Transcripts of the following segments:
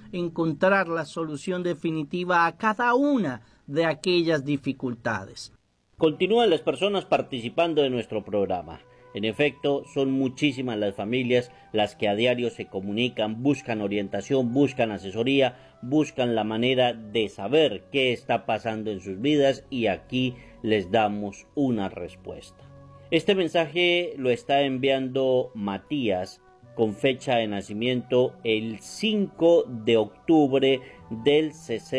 encontrar la solución definitiva a cada una de aquellas dificultades. Continúan las personas participando de nuestro programa. En efecto, son muchísimas las familias las que a diario se comunican, buscan orientación, buscan asesoría, buscan la manera de saber qué está pasando en sus vidas y aquí les damos una respuesta. Este mensaje lo está enviando Matías con fecha de nacimiento el 5 de octubre del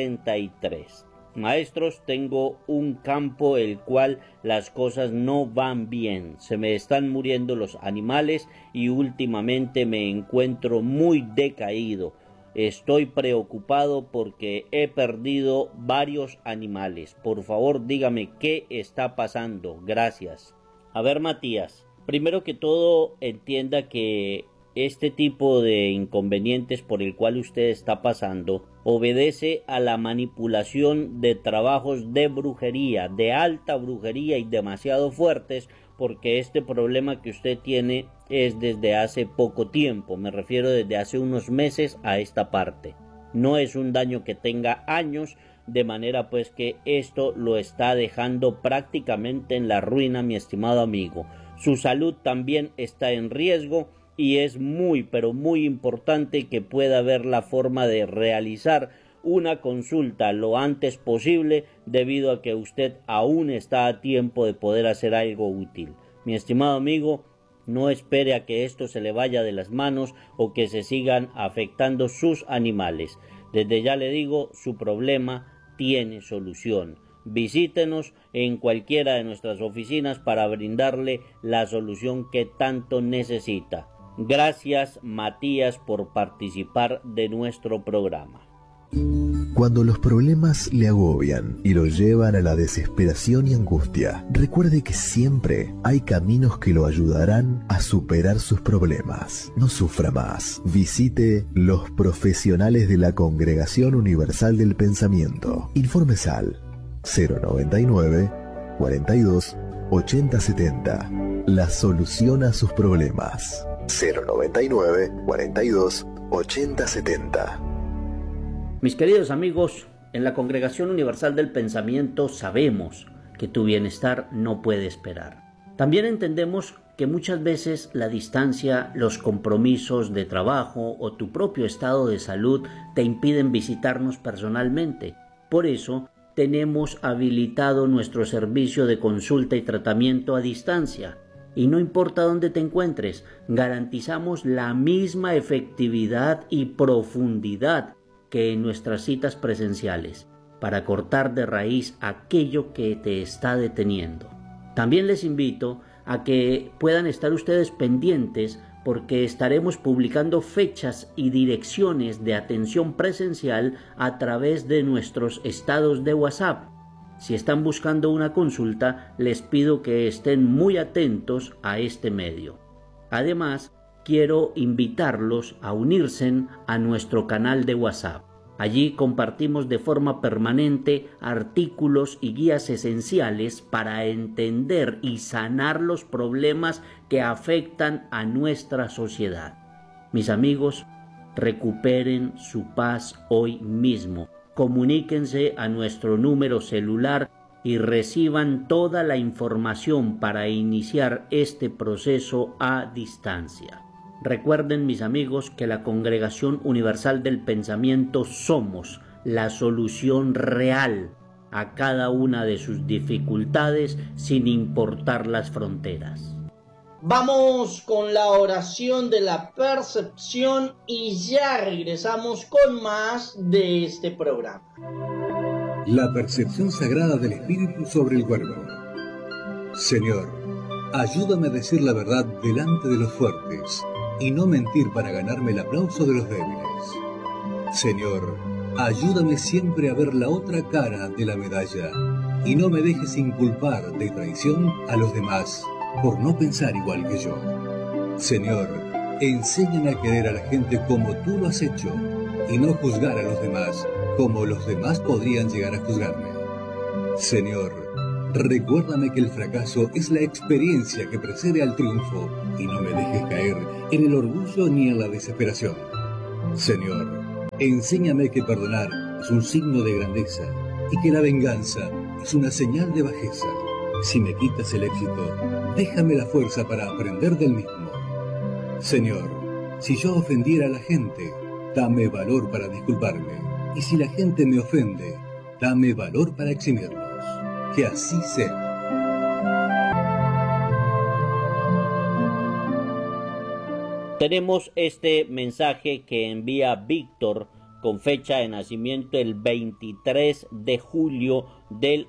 63. Maestros, tengo un campo el cual las cosas no van bien, se me están muriendo los animales y últimamente me encuentro muy decaído. Estoy preocupado porque he perdido varios animales. Por favor, dígame qué está pasando. Gracias. A ver, Matías, primero que todo entienda que este tipo de inconvenientes por el cual usted está pasando obedece a la manipulación de trabajos de brujería, de alta brujería y demasiado fuertes, porque este problema que usted tiene es desde hace poco tiempo, me refiero desde hace unos meses a esta parte. No es un daño que tenga años, de manera pues que esto lo está dejando prácticamente en la ruina, mi estimado amigo. Su salud también está en riesgo y es muy pero muy importante que pueda ver la forma de realizar una consulta lo antes posible, debido a que usted aún está a tiempo de poder hacer algo útil. Mi estimado amigo, no espere a que esto se le vaya de las manos o que se sigan afectando sus animales. Desde ya le digo, su problema tiene solución. Visítenos en cualquiera de nuestras oficinas para brindarle la solución que tanto necesita. Gracias, Matías, por participar de nuestro programa. Cuando los problemas le agobian y lo llevan a la desesperación y angustia, recuerde que siempre hay caminos que lo ayudarán a superar sus problemas. No sufra más. Visite los profesionales de la Congregación Universal del Pensamiento. Informes al 099 42 80 70. La solución a sus problemas. 099 42 80 70. Mis queridos amigos, en la Congregación Universal del Pensamiento sabemos que tu bienestar no puede esperar. También entendemos que muchas veces la distancia, los compromisos de trabajo o tu propio estado de salud te impiden visitarnos personalmente. Por eso, tenemos habilitado nuestro servicio de consulta y tratamiento a distancia. Y no importa dónde te encuentres, garantizamos la misma efectividad y profundidad que en nuestras citas presenciales, para cortar de raíz aquello que te está deteniendo. También les invito a que puedan estar ustedes pendientes, porque estaremos publicando fechas y direcciones de atención presencial a través de nuestros estados de WhatsApp. Si están buscando una consulta, les pido que estén muy atentos a este medio. Además, quiero invitarlos a unirse a nuestro canal de WhatsApp. Allí compartimos de forma permanente artículos y guías esenciales para entender y sanar los problemas que afectan a nuestra sociedad. Mis amigos, recuperen su paz hoy mismo. Comuníquense a nuestro número celular y reciban toda la información para iniciar este proceso a distancia. Recuerden, mis amigos, que la Congregación Universal del Pensamiento somos la solución real a cada una de sus dificultades, sin importar las fronteras. Vamos con la oración de la percepción y ya regresamos con más de este programa. La percepción sagrada del espíritu sobre el cuerpo. Señor, ayúdame a decir la verdad delante de los fuertes y no mentir para ganarme el aplauso de los débiles. Señor, ayúdame siempre a ver la otra cara de la medalla y no me dejes inculpar de traición a los demás por no pensar igual que yo. Señor, enséñame a querer a la gente como tú lo has hecho y no juzgar a los demás como los demás podrían llegar a juzgarme. Señor, recuérdame que el fracaso es la experiencia que precede al triunfo y no me dejes caer en el orgullo ni en la desesperación. Señor, Enséñame que perdonar es un signo de grandeza y que la venganza es una señal de bajeza. Si me quitas el éxito, déjame la fuerza para aprender del mismo. Señor, si yo ofendiera a la gente, dame valor para disculparme. Y si la gente me ofende, dame valor para eximirlos. Que así sea. Tenemos este mensaje que envía Víctor con fecha de nacimiento el 23 de julio del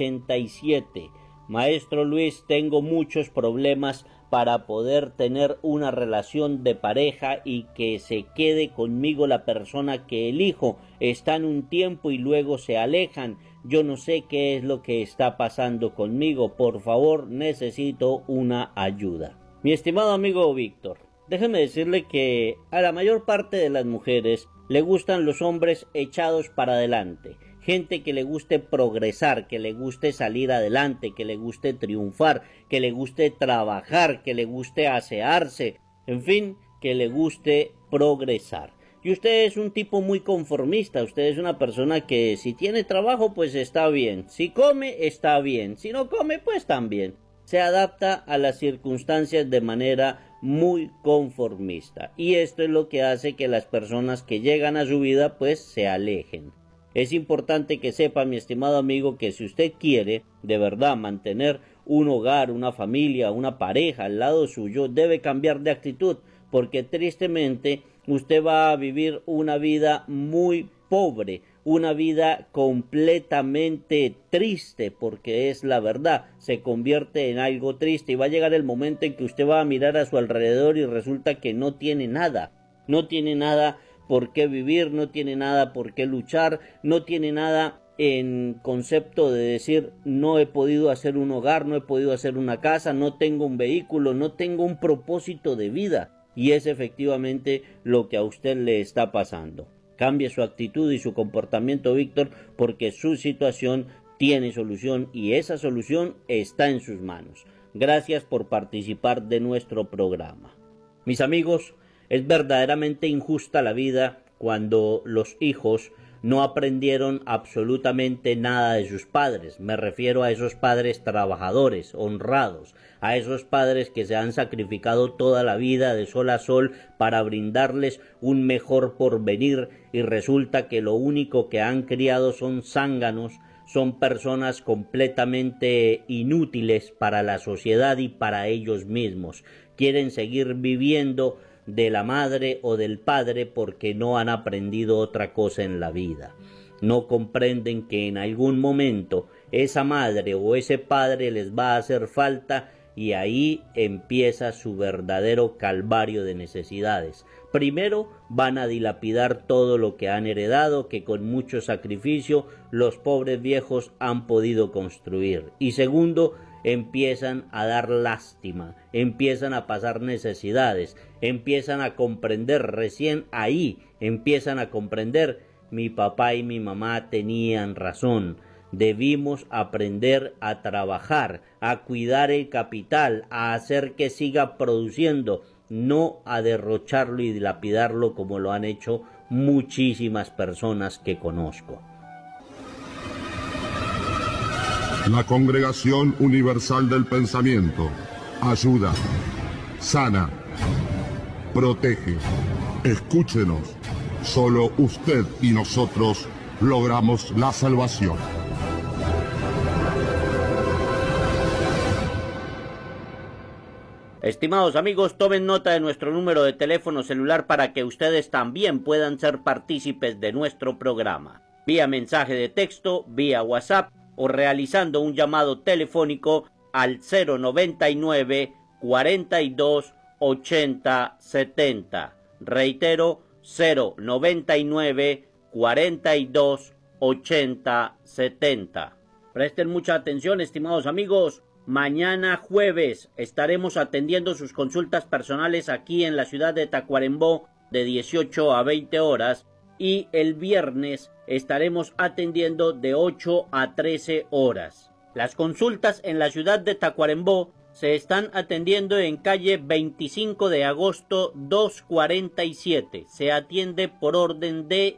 87. Maestro Luis, tengo muchos problemas para poder tener una relación de pareja y que se quede conmigo la persona que elijo. Están un tiempo y luego se alejan. Yo no sé qué es lo que está pasando conmigo. Por favor, necesito una ayuda. Mi estimado amigo Víctor, déjeme decirle que a la mayor parte de las mujeres le gustan los hombres echados para adelante. Gente que le guste progresar, que le guste salir adelante, que le guste triunfar, que le guste trabajar, que le guste asearse, en fin, que le guste progresar. Y usted es un tipo muy conformista, usted es una persona que si tiene trabajo pues está bien, si come está bien, si no come pues también. Se adapta a las circunstancias de manera muy conformista y esto es lo que hace que las personas que llegan a su vida pues se alejen. Es importante que sepa, mi estimado amigo, que si usted quiere de verdad mantener un hogar, una familia, una pareja al lado suyo, debe cambiar de actitud, porque tristemente usted va a vivir una vida muy pobre, una vida completamente triste, porque es la verdad, se convierte en algo triste y va a llegar el momento en que usted va a mirar a su alrededor y resulta que no tiene nada por qué vivir, no tiene nada por qué luchar, no tiene nada en concepto de decir no he podido hacer un hogar, no he podido hacer una casa, no tengo un vehículo, no tengo un propósito de vida. Y es efectivamente lo que a usted le está pasando. Cambie su actitud y su comportamiento, Víctor, porque su situación tiene solución y esa solución está en sus manos. Gracias por participar de nuestro programa. Mis amigos, es verdaderamente injusta la vida cuando los hijos no aprendieron absolutamente nada de sus padres. Me refiero a esos padres trabajadores, honrados, a esos padres que se han sacrificado toda la vida de sol a sol para brindarles un mejor porvenir y resulta que lo único que han criado son zánganos, son personas completamente inútiles para la sociedad y para ellos mismos. Quieren seguir viviendo de la madre o del padre porque no han aprendido otra cosa en la vida. No comprenden que en algún momento esa madre o ese padre les va a hacer falta y ahí empieza su verdadero calvario de necesidades. Primero van a dilapidar todo lo que han heredado, que con mucho sacrificio los pobres viejos han podido construir. Y segundo, empiezan a dar lástima, empiezan a pasar necesidades, empiezan a comprender, recién ahí empiezan a comprender, mi papá y mi mamá tenían razón, debimos aprender a trabajar, a cuidar el capital, a hacer que siga produciendo, no a derrocharlo y dilapidarlo como lo han hecho muchísimas personas que conozco. La Congregación Universal del Pensamiento ayuda, sana, protege. Escúchenos. Solo usted y nosotros logramos la salvación. Estimados amigos, tomen nota de nuestro número de teléfono celular para que ustedes también puedan ser partícipes de nuestro programa. Vía mensaje de texto, vía WhatsApp o realizando un llamado telefónico al 099 42 80 70. Reitero, 099 42 80 70. Presten mucha atención, estimados amigos. Mañana jueves estaremos atendiendo sus consultas personales aquí en la ciudad de Tacuarembó de 18 a 20 horas y el viernes estaremos atendiendo de 8 a 13 horas. Las consultas en la ciudad de Tacuarembó se están atendiendo en calle 25 de agosto 247. Se atiende por orden de